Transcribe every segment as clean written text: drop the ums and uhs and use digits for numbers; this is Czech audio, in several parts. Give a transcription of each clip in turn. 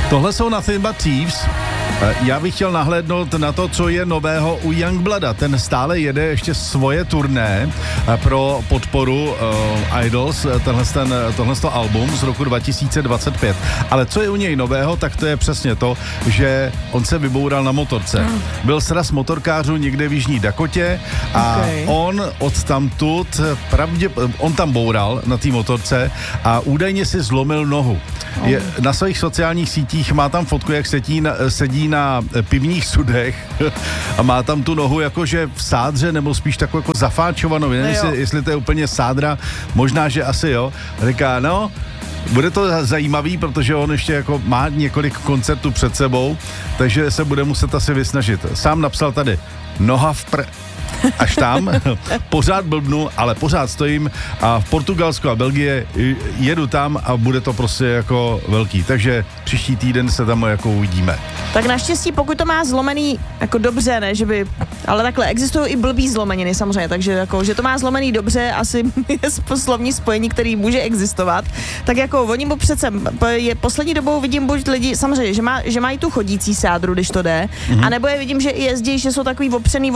Tohle jsou Nothing But Thieves. Já bych chtěl nahlédnout na to, co je nového u Youngblooda. Ten stále jede ještě svoje turné pro podporu Idols, tohle album z roku 2025. Ale co je u něj nového, tak to je přesně to, že on se vyboural na motorce. Byl sraz motorkářů někde v Jižní Dakotě a on odtamtud, on tam boural na té motorce a údajně si zlomil nohu. Na svých sociálních sítích má tam fotku, jak sedí na pivních sudech a má tam tu nohu jakože v sádře, nebo spíš takovou jako zafáčovanou. Nevím, jestli to je úplně sádra, možná, že asi jo. Říká, no, bude to zajímavý, protože on ještě jako má několik koncertů před sebou, takže se bude muset asi vysnažit. Sám napsal tady, noha až tam, pořád blbnu, ale pořád stojím a v Portugalsku a Belgie jedu tam a bude to prostě jako velký, takže příští týden se tam jako uvidíme. Tak naštěstí, pokud to má zlomený jako dobře, ne, že by, ale takhle, existují i blbý zlomeniny samozřejmě, takže jako, že to má zlomený dobře, asi je slovní spojení, který může existovat, tak jako oni mu přece, poslední dobou vidím buď lidi, samozřejmě, že mají tu chodící sádru, když to jde, anebo je vidím, že i jezdí, že jsou takový opřený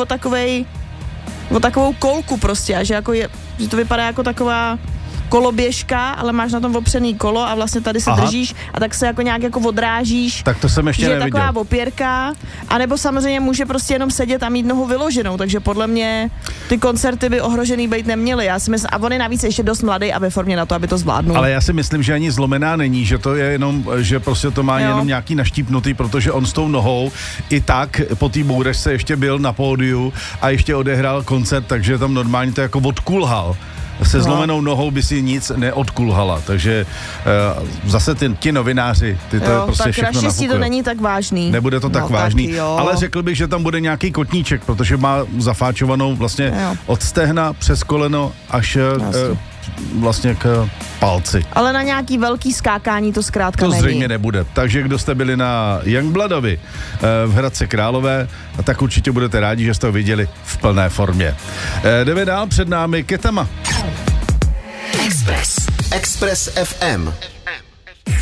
o takovou kolku prostě a že jako že to vypadá jako taková koloběžka, ale máš na tom opřený kolo a vlastně tady se držíš a tak se jako nějak jako odrážíš. Tak to jsem ještě neviděl. Je taková opěrka, anebo samozřejmě může prostě jenom sedět a mít nohu vyloženou, takže podle mě ty koncerty by ohrožený být neměly. Já si myslím, a on je navíc ještě dost mladý a ve formě na to, aby to zvládnul. Ale já si myslím, že ani zlomená není, že to je jenom, že prostě to má jenom nějaký naštípnutý, protože on s tou nohou i tak po té bouřce ještě byl na pódiu a ještě odehrál koncert, takže tam normálně to jako odkulhal. Se zlomenou nohou by si nic neodkulhala, takže zase ti novináři, ty to je prostě všechno nafukuje. Tak naštěstí to není tak vážný. Nebude to tak vážný, ale řekl bych, že tam bude nějaký kotníček, protože má zafáčovanou vlastně od stehna přes koleno až vlastně k palci. Ale na nějaký velký skákání to zkrátka není. To zřejmě nebude. Takže kdo jste byli na Youngbloodovi v Hradci Králové, tak určitě budete rádi, že jste ho viděli v plné formě. Jdeme dál, před námi Ketama. Express FM.